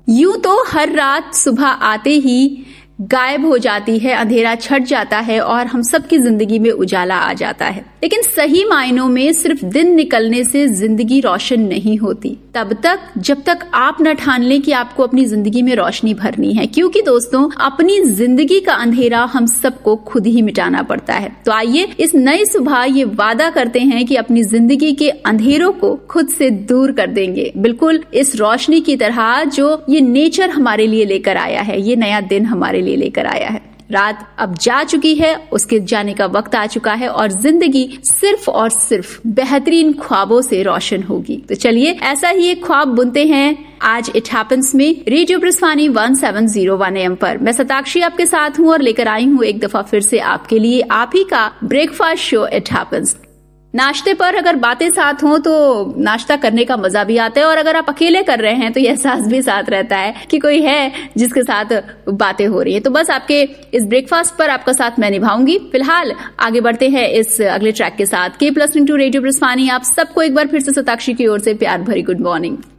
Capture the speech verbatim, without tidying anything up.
यूं तो हर रात सुबह आते ही गायब हो जाती है, अंधेरा छट जाता है और हम सबकी जिंदगी में उजाला आ जाता है, लेकिन सही मायनों में सिर्फ दिन निकलने से जिंदगी रोशन नहीं होती तब तक जब तक आप न ठान लें कि आपको अपनी जिंदगी में रोशनी भरनी है, क्योंकि दोस्तों अपनी जिंदगी का अंधेरा हम सबको खुद ही मिटाना पड़ता है। तो आइए इस नई सुबह ये वादा करते हैं कि अपनी जिंदगी के अंधेरों को खुद से दूर कर देंगे, बिल्कुल इस रोशनी की तरह जो ये नेचर हमारे लिए लेकर आया है, ये नया दिन हमारे लिए लेकर आया है। रात अब जा चुकी है, उसके जाने का वक्त आ चुका है और जिंदगी सिर्फ और सिर्फ बेहतरीन ख्वाबों से रोशन होगी। तो चलिए ऐसा ही एक ख्वाब बुनते हैं आज इट हैपेंस में radio ब्रिस्वानी one seven zero one M पर। मैं सताक्षी आपके साथ हूँ और लेकर आई हूँ एक दफा फिर से आपके लिए आप ही का ब्रेकफास्ट शो इट हैपेंस। नाश्ते पर अगर बातें साथ हों तो नाश्ता करने का मजा भी आता है, और अगर आप अकेले कर रहे हैं तो यह एहसास भी साथ रहता है कि कोई है जिसके साथ बातें हो रही हैं। तो बस आपके इस ब्रेकफास्ट पर आपका साथ मैं निभाऊंगी। फिलहाल आगे बढ़ते हैं इस अगले ट्रैक के साथ। Keep listening to radio ब्रिस्वानी। आप सबको एक बार फिर से सताक्षी की ओर से प्यार भरी गुड मॉर्निंग।